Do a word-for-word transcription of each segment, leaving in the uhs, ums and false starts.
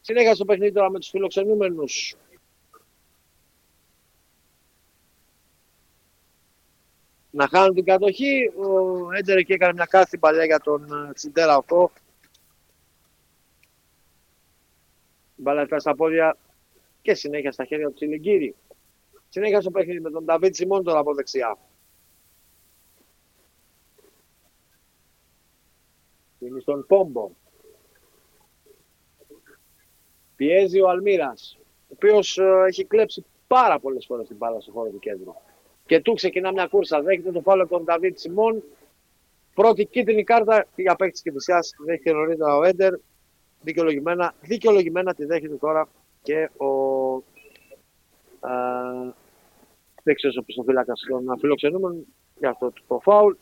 Συνέχεια στο παιχνίδι τώρα με τους φιλοξενούμενους. Να χάνουν την κατοχή. Ο Έντερ εκεί έκανε μια κάθετη παλιά για τον Τσιντέρα αυτό. Μπάλα στα πόδια και συνέχεια στα χέρια του Τσιλιγκύρη. Συνέχεια στο παιχνίδι με τον Νταβίτ Σιμών τώρα από δεξιά. Είναι στον Πόμπο. Πιέζει ο Αλμύρας, ο οποίος ε, έχει κλέψει πάρα πολλές φορές την μπάλα στο χώρο του κέντρου. Και του ξεκινά μια κούρσα. Δέχεται το φάουλ από τον Νταβίτ Σιμών. Πρώτη κίτρινη κάρτα για παίκτη της Κηφισιάς. Δέχεται νωρίτερα ο Έντερ. Δικαιολογημένα, δικαιολογημένα τη δέχεται τώρα και ο δεξιός οπισθοφύλακας των φιλοξενούμενων για αυτό το φάουλ.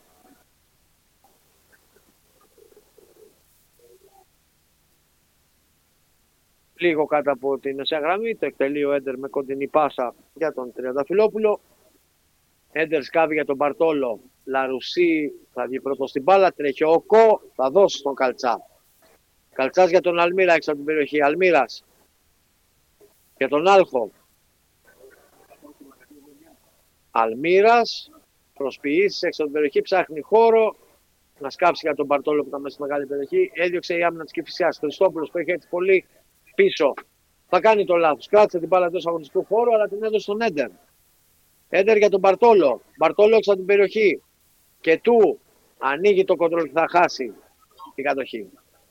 Λίγο κάτω από την μεσαία γραμμή, το εκτελεί ο Έντερ με κοντινή πάσα για τον Τριανταφυλόπουλο. Έντερ σκάβει για τον Μπαρτόλο. Λαρουσί θα βγει πρώτο στην μπάλα. Τρέχει ο Κο, θα δώσει στον Καλτσά. Καλτσάς για τον Αλμύρα έξω από την περιοχή. Αλμύρας για τον Άλχο. Αλμύρας προσποιήσει έξω από την περιοχή. Ψάχνει χώρο να σκάψει για τον Μπαρτόλο που ήταν μέσα στη μεγάλη περιοχή. Έδιωξε η άμυνα της Κηφισιάς. Χριστόπουλος που έχει έτσι πολύ πίσω. Θα κάνει το λάθος. Κράτησε την μπάλα εντός αγωνιστικού χώρου, αλλά την έδωσε στον Έντερ. Έντερ για τον Μπαρτόλο. Μπαρτόλο έξω από την περιοχή. Και του ανοίγει το κοντρόλ και θα χάσει την κατοχή.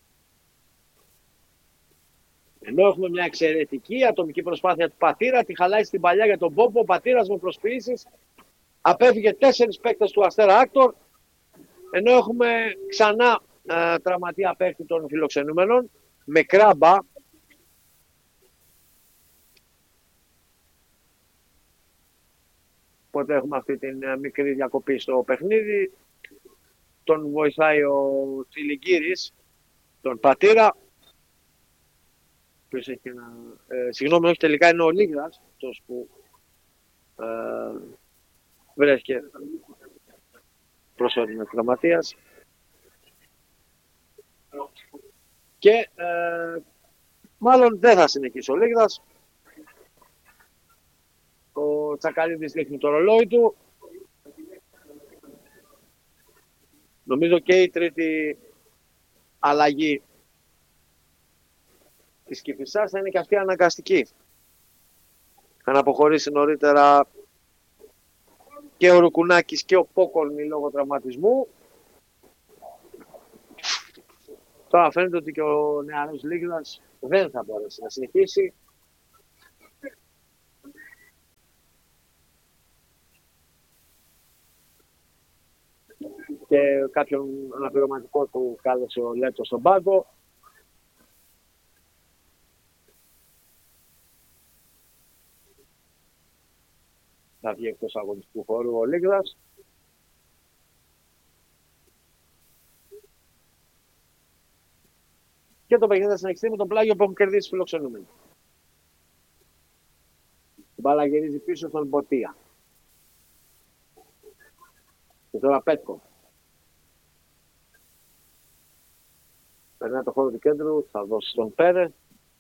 Ενώ έχουμε μια εξαιρετική ατομική προσπάθεια του Πατήρα, τη χαλάει στην παλιά για τον Πόπο. Ο Πατήρας με προσποιήσεις απέφυγε τέσσερις παίκτες του Αστέρα Άκτορ. Ενώ έχουμε ξανά ε, τραυματία παίκτη των φιλοξενούμενων με Κράμπα. Οπότε έχουμε αυτή την ε, μικρή διακοπή στο παιχνίδι. Τον βοηθάει ο Τσιλιγκύρης, τον Πατήρα. Έχει ένα, ε, συγγνώμη, όχι, τελικά είναι ο Λίγδας αυτός που ε, βρέθηκε προσωρινά τραυματίας. Και ε, μάλλον δεν θα συνεχίσει ο Λίγδας. Ο Τσακαλίδης δείχνει το ρολόι του. Νομίζω και η τρίτη αλλαγή της Κηφισιάς θα είναι και αυτή αναγκαστική. Θα αποχωρήσει νωρίτερα και ο Ρουκουνάκης και ο Πόκολνη λόγω τραυματισμού. Τώρα φαίνεται ότι και ο νεαρός Λίγδας δεν θα μπορέσει να συνεχίσει. Και κάποιον αναπληρωματικό του κάλεσε ο Λέτος στον πάγκο. Θα βγει εκτός αγωνιστικού χώρου ο Λίγδας. Και το παιχνίδι θα συνεχιστεί με τον πλάγιο που έχουν κερδίσει φιλοξενούμενοι. Η μπάλα γυρίζει πίσω στον Μποτία. Και τώρα Πέτκο. Περνάει το χώρο του κέντρου, θα δώσει στον Πέρε.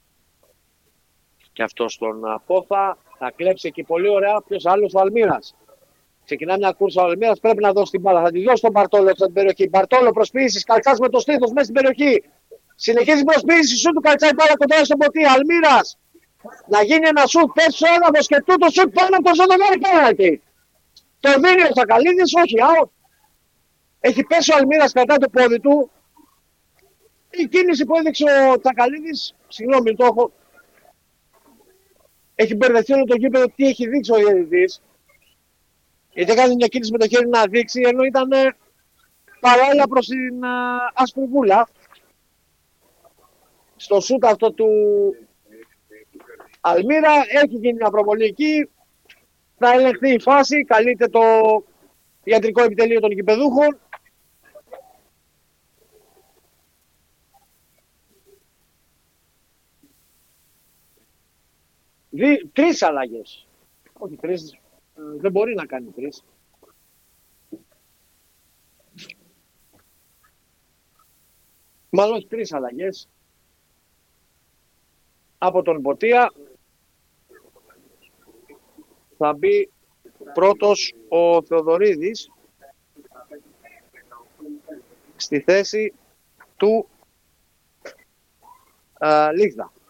Και αυτό στον Πόθα. Θα κλέψει εκεί πολύ ωραία. Ποιος άλλος, ο Αλμύρας. Ξεκινά μια κούρσα ο Αλμύρας. Πρέπει να δώσει την μπάλα. Θα τη δώσει στον Μπαρτόλο έξω από την περιοχή. Μπαρτόλο προσποιήσεις. Καλτσάς με το στήθος μέσα στην περιοχή. Συνεχίζει προσποιήσεις. Σου του Καλτσά η μπάλα κοντά στον Ποτή. Αλμύρας. Να γίνει ένα σουτ. Πέσει στο έδαφος και τούτο σουτ πάνω από το ζωτογάρι πέναλτι. Το δίνει ο Τσακαλίδης. Όχι, out. Έχει πέσει ο Αλμύρας κατά το πόδι του. Η κίνηση που έδειξε ο Τσακαλίδης. Συγγνώμη, το έχω. Έχει μπερδευτεί όλο το γήπεδο τι έχει δείξει ο διαιτητής. Γιατί έκανε μια κίνηση με το χέρι να δείξει, ενώ ήταν παράλληλα προς την άσπρη βούλα. Στο σούτ αυτό του Αλμύρα έχει γίνει μια προβολή εκεί. Θα ελεγχθεί η φάση, καλείται το ιατρικό επιτελείο των γηπεδούχων. Δι, τρεις αλλαγές. Όχι τρεις, δεν μπορεί να κάνει τρεις. Μάλλον όχι τρεις αλλαγές. από τον Ποτία. Θα μπει πρώτος ο Θεοδωρίδης στη θέση του uh, Λίγδα.